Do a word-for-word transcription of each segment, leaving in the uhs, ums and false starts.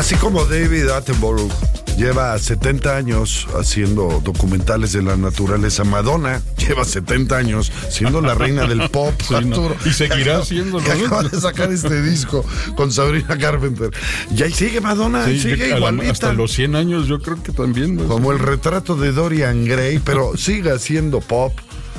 Así como David Attenborough lleva setenta años haciendo documentales de la naturaleza, Madonna lleva setenta años siendo la reina del pop, sí, Arturo, no. Y seguirá siendo, que acaba de sacar este disco con Sabrina Carpenter. Y ahí sigue Madonna, sí, ahí sigue igualita. La, hasta los cien años yo creo que también. ¿No? Como el retrato de Dorian Gray, pero sigue haciendo pop.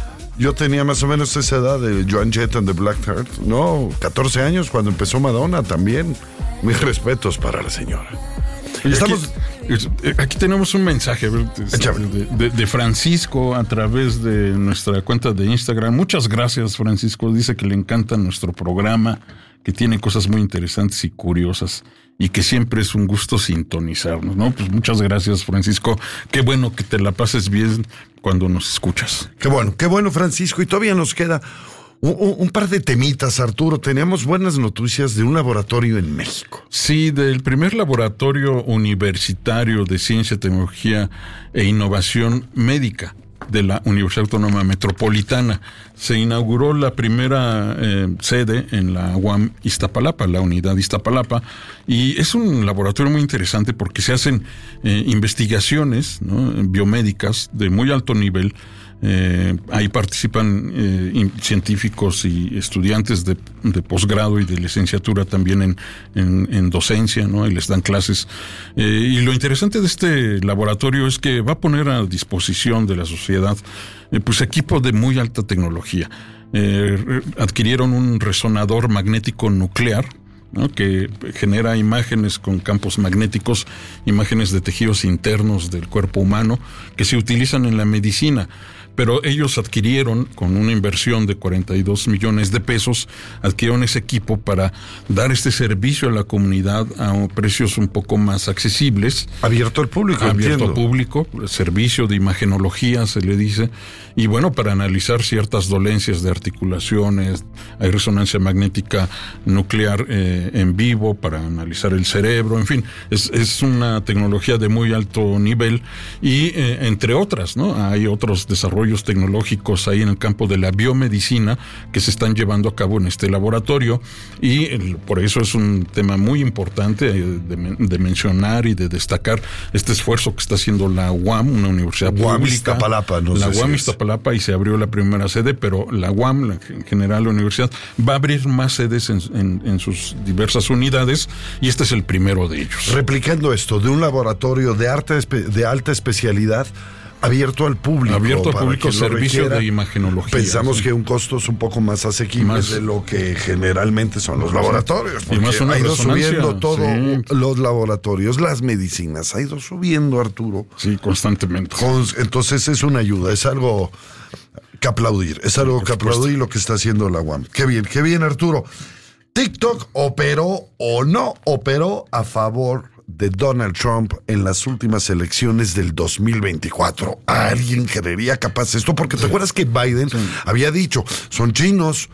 Yo tenía más o menos esa edad de Joan Jett and the Blackheart, no, catorce años cuando empezó Madonna también. Mis respetos para la señora. Estamos... Aquí, aquí tenemos un mensaje de, de, de Francisco a través de nuestra cuenta de Instagram. Muchas gracias, Francisco. Dice que le encanta nuestro programa, que tiene cosas muy interesantes y curiosas y que siempre es un gusto sintonizarnos, ¿no? Pues muchas gracias, Francisco. Qué bueno que te la pases bien cuando nos escuchas. Qué bueno, qué bueno, Francisco. Y todavía nos queda un, un, un par de temitas, Arturo. Tenemos buenas noticias de un laboratorio en México. Sí, del primer laboratorio universitario de ciencia, tecnología e innovación médica de la Universidad Autónoma Metropolitana. Se inauguró la primera eh, sede en la U A M Iztapalapa, la unidad Iztapalapa, y es un laboratorio muy interesante porque se hacen eh, investigaciones, ¿no?, biomédicas de muy alto nivel. Eh, ahí participan eh, científicos y estudiantes de, de posgrado y de licenciatura también en, en, en docencia, ¿no? Y les dan clases. Eh, y lo interesante de este laboratorio es que va a poner a disposición de la sociedad eh, pues equipo de muy alta tecnología. Eh, adquirieron un resonador magnético nuclear, ¿no?, que genera imágenes con campos magnéticos, imágenes de tejidos internos del cuerpo humano que se utilizan en la medicina. Pero ellos adquirieron, con una inversión de cuarenta y dos millones de pesos, adquirieron ese equipo para dar este servicio a la comunidad a precios un poco más accesibles. Abierto al público, Abierto entiendo. al público, servicio de imagenología se le dice, y bueno, para analizar ciertas dolencias de articulaciones, hay resonancia magnética nuclear eh, en vivo para analizar el cerebro, en fin, es, es una tecnología de muy alto nivel y eh, entre otras, ¿no? Hay otros desarrollos tecnológicos ahí en el campo de la biomedicina que se están llevando a cabo en este laboratorio y el, por eso es un tema muy importante de, de mencionar y de destacar este esfuerzo que está haciendo la U A M, una universidad U A M pública. Iztapalapa, no la sé U A M si es. Iztapalapa, y se abrió la primera sede, pero la U A M, la, en general la universidad, va a abrir más sedes en, en, en sus diversas unidades y este es el primero de ellos. Replicando esto, de un laboratorio de, arte, de alta especialidad abierto al público. Abierto al público, servicio de imagenología. Pensamos sí. que un costo es un poco más asequible más, de lo que generalmente son los laboratorios. Y más una ha ido resonancia, subiendo todo, sí. Los laboratorios, las medicinas, ha ido subiendo, Arturo. Sí, constantemente. Entonces es una ayuda, es algo que aplaudir, es algo que aplaudir lo que está haciendo la U A M. Qué bien, qué bien, Arturo. TikTok operó o no operó a favor de Donald Trump en las últimas elecciones del dos mil veinticuatro. ¿Alguien creería capaz esto? Porque te sí. acuerdas que Biden sí. había dicho, son chinos,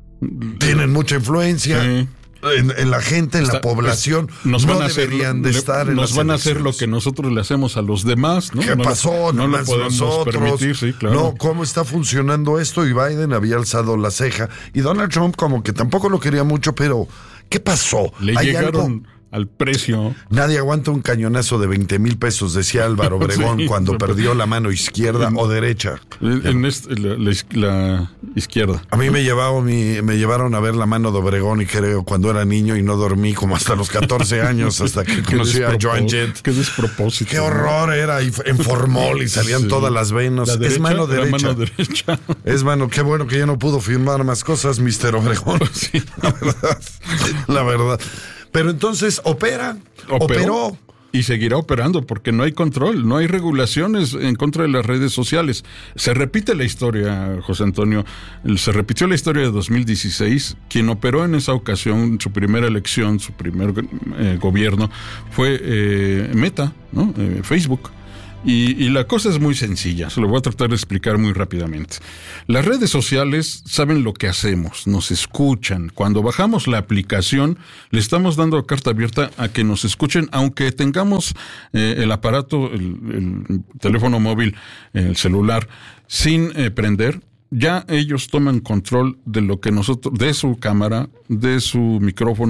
tienen mucha influencia sí. en, en la gente, en Está, la población, nos no van a deberían hacer, de le, estar en nos las van elecciones. a hacer lo que nosotros le hacemos a los demás, ¿no? ¿Qué no pasó? No, no lo podemos nosotros, permitir, sí, claro. No, ¿cómo está funcionando esto? Y Biden había alzado la ceja. Y Donald Trump como que tampoco lo quería mucho, pero ¿qué pasó? Le ¿Hay llegaron... algo? Al precio. Nadie aguanta un cañonazo de veinte mil pesos, decía Álvaro Obregón, sí, cuando pero, perdió la mano izquierda en, o derecha. En este, la, la, la izquierda. A mí me llevaron, mi, me llevaron a ver la mano de Obregón y creo cuando era niño y no dormí como hasta los catorce años, hasta que conocí a Joan Jett. Qué despropósito. Qué horror, ¿no? Era y en formol y salían sí. todas las venas. La derecha, es mano derecha. mano derecha. Es mano, qué bueno que ya no pudo firmar más cosas, mister Obregón. Sí. La verdad. La verdad. Pero entonces opera, operó, operó. Y seguirá operando porque no hay control, no hay regulaciones en contra de las redes sociales. Se repite la historia, José Antonio, se repitió la historia de dos mil dieciséis. Quien operó en esa ocasión, su primera elección, su primer eh, gobierno, fue eh, Meta, ¿no? Eh, Facebook. Y, y la cosa es muy sencilla, se lo voy a tratar de explicar muy rápidamente. Las redes sociales saben lo que hacemos, nos escuchan. Cuando bajamos la aplicación, le estamos dando carta abierta a que nos escuchen, aunque tengamos eh, el aparato, el, el teléfono móvil, el celular, sin eh, prender. Ya ellos toman control de lo que nosotros, de su cámara, de su micrófono,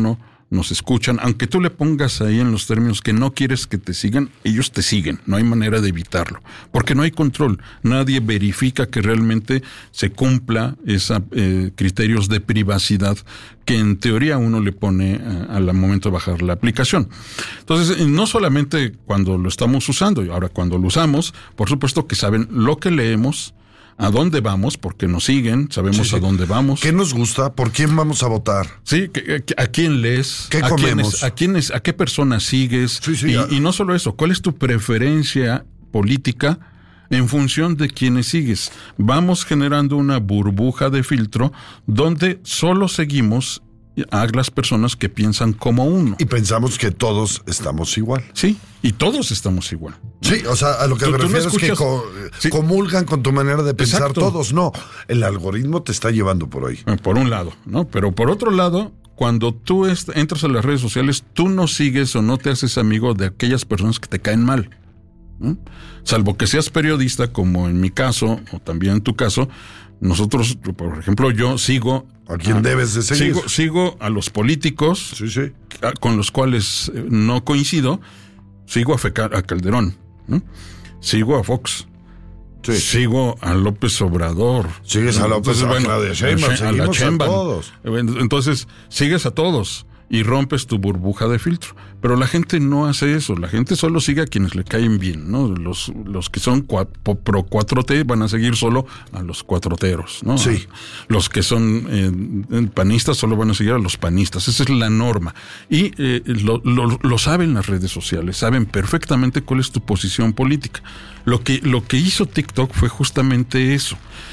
nos escuchan, aunque tú le pongas ahí en los términos que no quieres que te sigan, ellos te siguen, no hay manera de evitarlo, porque no hay control, nadie verifica que realmente se cumpla esos eh, criterios de privacidad que en teoría uno le pone a, al momento de bajar la aplicación. Entonces, no solamente cuando lo estamos usando, ahora cuando lo usamos, por supuesto que saben lo que leemos, a dónde vamos, porque nos siguen, sabemos sí, sí. a dónde vamos. ¿Qué nos gusta? ¿Por quién vamos a votar? Sí, a quién lees, ¿qué a comemos? Quiénes, a quiénes, a qué personas sigues. Sí, sí, y, y no solo eso, ¿cuál es tu preferencia política en función de quienes sigues? Vamos generando una burbuja de filtro donde solo seguimos a las personas que piensan como uno. Y pensamos que todos estamos igual. Sí, y todos estamos igual. Sí, o sea, a lo que ¿Tú, me tú refiero no escuchas? es que co- sí. comulgan con tu manera de pensar. Exacto. Todos. No, el algoritmo te está llevando por ahí. Por un lado, ¿no? Pero por otro lado, cuando tú est- entras a las redes sociales, tú no sigues o no te haces amigo de aquellas personas que te caen mal, ¿no? Salvo que seas periodista, como en mi caso, o también en tu caso. Nosotros, por ejemplo, yo sigo... ¿A quién a, debes de seguir? Sigo, sigo a los políticos sí, sí. A, con los cuales no coincido. Sigo a, Feca, a Calderón, ¿no? Sigo a Fox. Sí. Sigo a López Obrador. Sigues a López Obrador. Entonces, bueno, a la Sheinbaum. A todos. Entonces, sigues a todos y rompes tu burbuja de filtro. Pero la gente no hace eso. La gente solo sigue a quienes le caen bien, ¿no? Los, los que son cua, pro cuatro T van a seguir solo a los cuatroteros, ¿no? Sí. Los que son eh, panistas solo van a seguir a los panistas. Esa es la norma. Y eh, lo, lo, lo saben las redes sociales. Saben perfectamente cuál es tu posición política. Lo que, lo que hizo TikTok fue justamente eso.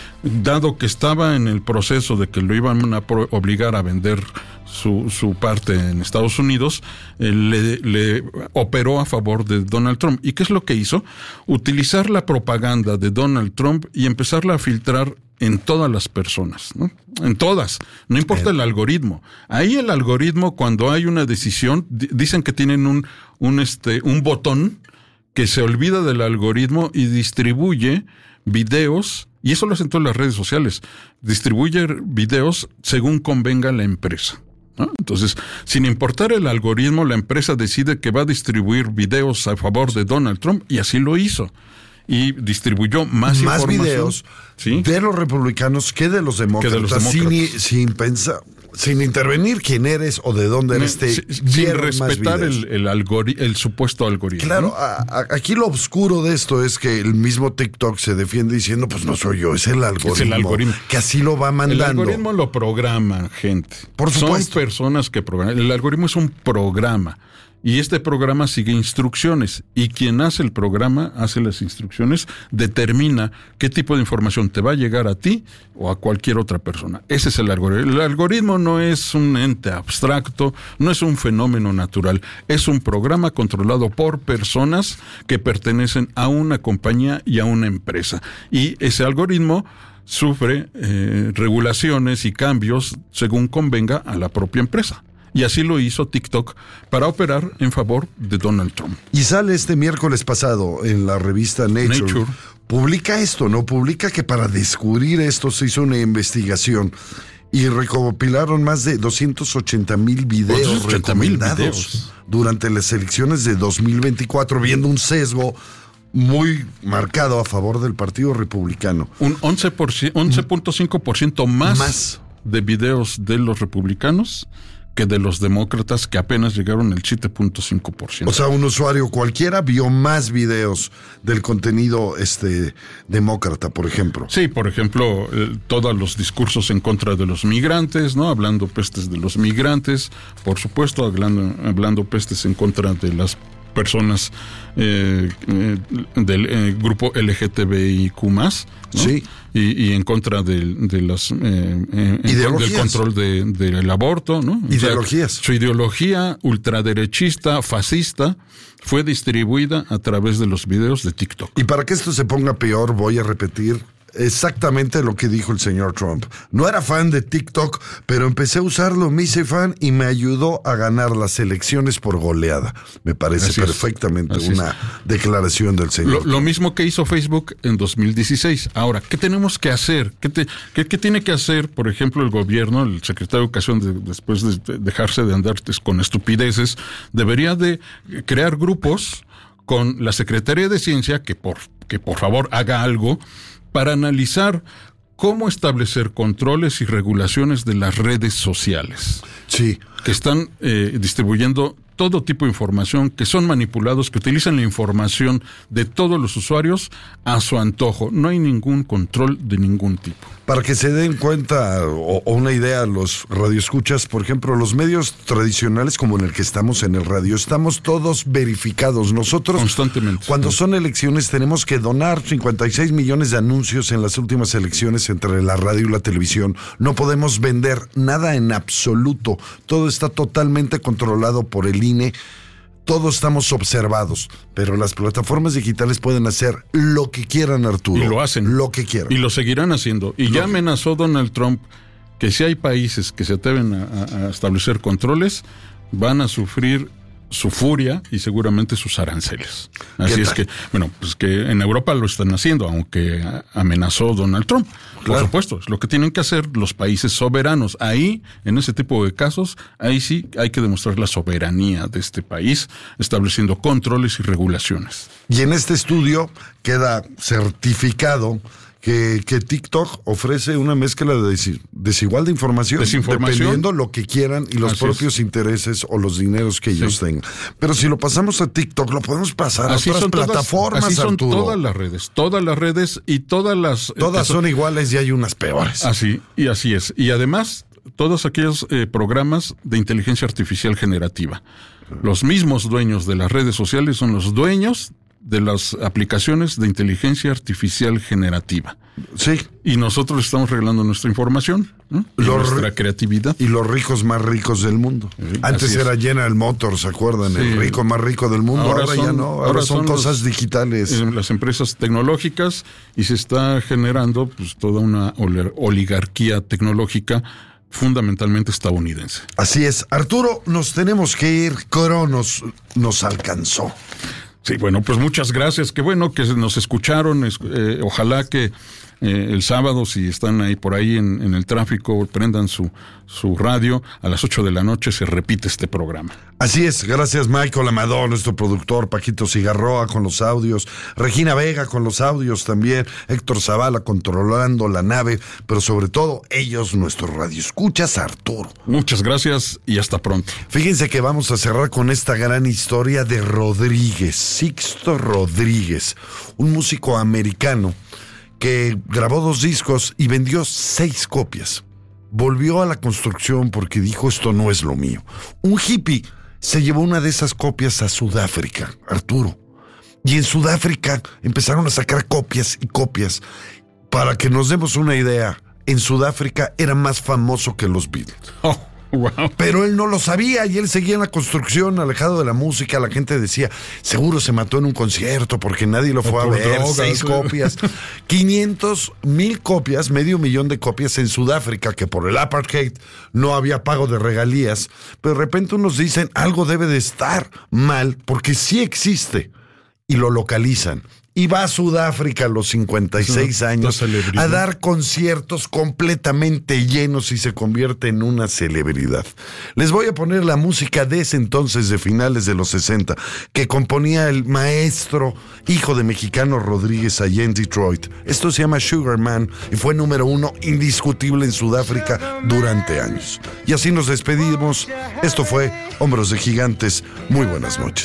Dado que estaba en el proceso de que lo iban a pro- obligar a vender su, su parte en Estados Unidos, eh, le, le operó a favor de Donald Trump. ¿Y qué es lo que hizo? Utilizar la propaganda de Donald Trump y empezarla a filtrar en todas las personas, ¿no? En todas. No importa el algoritmo. Ahí el algoritmo, cuando hay una decisión, d- dicen que tienen un, un, este, un botón que se olvida del algoritmo y distribuye videos, y eso lo hacen todas las redes sociales, distribuye videos según convenga la empresa, ¿no? Entonces, sin importar el algoritmo, la empresa decide que va a distribuir videos a favor de Donald Trump, y así lo hizo. Y distribuyó más, más información. videos ¿Sí? de los republicanos que de los demócratas, de los demócratas. Sin, sin pensar, sin intervenir quién eres o de dónde eres. Te sin, sin respetar el, el, algori- el supuesto algoritmo. Claro, a, a, aquí lo oscuro de esto es que el mismo TikTok se defiende diciendo, pues no soy yo, es el algoritmo, es el algoritmo. que así lo va mandando. El algoritmo lo programa, gente. Por supuesto. Son personas que programan. El algoritmo es un programa. Y este programa sigue instrucciones, y quien hace el programa, hace las instrucciones, determina qué tipo de información te va a llegar a ti o a cualquier otra persona. Ese es el algoritmo. El algoritmo no es un ente abstracto, no es un fenómeno natural, es un programa controlado por personas que pertenecen a una compañía y a una empresa. Y ese algoritmo sufre eh, regulaciones y cambios según convenga a la propia empresa. Y así lo hizo TikTok para operar en favor de Donald Trump. Y sale este miércoles pasado en la revista Nature. Nature. Publica esto, ¿no? Publica que para descubrir esto se hizo una investigación y recopilaron más de doscientos ochenta mil videos recomendados videos. durante las elecciones de dos mil veinticuatro, viendo un sesgo muy marcado a favor del Partido Republicano. Un once punto cinco por ciento más, más de videos de los republicanos que de los demócratas, que apenas llegaron al siete punto cinco por ciento. O sea, un usuario cualquiera vio más videos del contenido este demócrata, por ejemplo. Sí, por ejemplo, eh, todos los discursos en contra de los migrantes, ¿no? Hablando pestes de los migrantes, por supuesto, hablando, hablando pestes en contra de las personas eh, eh, del eh, grupo L G T B I Q más, ¿no? Sí. Y, y en contra de, de las eh, eh, del control de, del aborto, ¿no? Ideologías. O sea, su ideología ultraderechista, fascista, fue distribuida a través de los videos de TikTok. Y para que esto se ponga peor, voy a repetir exactamente lo que dijo el señor Trump. No era fan de TikTok, pero empecé a usarlo, me hice fan y me ayudó a ganar las elecciones por goleada. Me parece Así perfectamente es. una es. declaración del señor. Lo, lo mismo que hizo Facebook en dos mil dieciséis. Ahora, ¿qué tenemos que hacer? ¿Qué, te, qué, qué tiene que hacer, por ejemplo, el gobierno, el secretario de Educación, de, después de dejarse de andar con estupideces? Debería de crear grupos con la Secretaría de Ciencia, que por, que por favor haga algo para analizar cómo establecer controles y regulaciones de las redes sociales. Sí. Que están eh, distribuyendo todo tipo de información, que son manipulados, que utilizan la información de todos los usuarios a su antojo. No hay ningún control de ningún tipo. Para que se den cuenta o, o una idea los radioescuchas, por ejemplo, los medios tradicionales como en el que estamos en el radio, estamos todos verificados. Nosotros, constantemente, cuando son elecciones, tenemos que donar cincuenta y seis millones de anuncios en las últimas elecciones entre la radio y la televisión. No podemos vender nada en absoluto. Todo está totalmente controlado por el I N E. Todos estamos observados, pero las plataformas digitales pueden hacer lo que quieran, Arturo. Y lo hacen. Lo que quieran. Y lo seguirán haciendo. Y lo ya amenazó Donald Trump que si hay países que se atreven a, a establecer controles, van a sufrir su furia y seguramente sus aranceles. Así es que, bueno, pues que en Europa lo están haciendo, aunque amenazó Donald Trump. Claro. Por supuesto, es lo que tienen que hacer los países soberanos. Ahí, en ese tipo de casos, ahí sí hay que demostrar la soberanía de este país, estableciendo controles y regulaciones. Y en este estudio queda certificado Que, que TikTok ofrece una mezcla de des, desigual de información, desinformación, dependiendo lo que quieran y los Así propios es. intereses o los dineros que ellos sí. tengan. Pero si lo pasamos a TikTok, lo podemos pasar así a otras son plataformas, todas, así son Arturo. todas las redes, todas las redes y todas las... Todas eh, son iguales y hay unas peores. Así, y así es. Y además, todos aquellos eh, programas de inteligencia artificial generativa. Los mismos dueños de las redes sociales son los dueños de las aplicaciones de inteligencia artificial generativa. Sí. Y nosotros estamos regalando nuestra información, ¿no? Y los, nuestra creatividad. Y los ricos más ricos del mundo. Sí, Antes era es. General Motors, ¿se acuerdan? Sí. El rico más rico del mundo. Ahora, ahora son, ya no. Ahora, ahora son, son cosas los, digitales. Las empresas tecnológicas y se está generando pues toda una oligarquía tecnológica fundamentalmente estadounidense. Así es. Arturo, nos tenemos que ir. Cronos nos alcanzó. Sí, bueno, pues muchas gracias. Qué bueno que nos escucharon. Eh, ojalá que eh, el sábado, si están ahí por ahí en, en el tráfico, prendan su, su radio. A las ocho de la noche se repite este programa. Así es. Gracias, Michael Amador, nuestro productor, Paquito Cigarroa con los audios, Regina Vega con los audios también, Héctor Zavala controlando la nave, pero sobre todo ellos, nuestros radioescuchas, Arturo. Muchas gracias y hasta pronto. Fíjense que vamos a cerrar con esta gran historia de Rodríguez, Sixto Rodríguez, un músico americano que grabó dos discos y vendió seis copias. Volvió a la construcción porque dijo, esto no es lo mío. Un hippie se llevó una de esas copias a Sudáfrica, Arturo. Y en Sudáfrica empezaron a sacar copias y copias. Para que nos demos una idea, en Sudáfrica era más famoso que los Beatles. Oh. Wow. Pero él no lo sabía y él seguía en la construcción, alejado de la música. La gente decía, seguro se mató en un concierto porque nadie lo fue a ver. Drogas, Seis ¿sí? copias, quinientos mil copias, medio millón de copias en Sudáfrica, que por el apartheid no había pago de regalías. Pero de repente unos dicen, algo debe de estar mal porque sí existe, y lo localizan. Y va a Sudáfrica a los cincuenta y seis años a dar conciertos completamente llenos y se convierte en una celebridad. Les voy a poner la música de ese entonces, de finales de los sesenta, que componía el maestro, hijo de mexicano Rodríguez, allá en Detroit. Esto se llama Sugar Man y fue número uno indiscutible en Sudáfrica durante años. Y así nos despedimos. Esto fue Hombros de Gigantes. Muy buenas noches.